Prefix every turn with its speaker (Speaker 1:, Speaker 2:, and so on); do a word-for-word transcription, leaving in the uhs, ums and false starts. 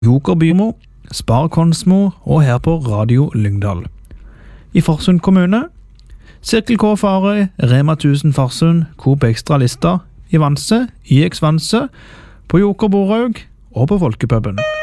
Speaker 1: Joker Bymo, Spar Konsmo og her på Radio Lyngdal. I Farsund kommune, Sirkel K Farøy, Rema tusen Farsund, Coop Extra Lista, i Vanse, I X Vanse, på Joker Boraug og på Folkepuben.